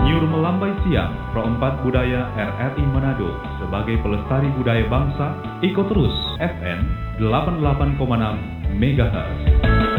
Menyuruh melambai siang, Pro 4 Budaya RRI Manado sebagai pelestari budaya bangsa, ikut terus FM 88,6 MHz.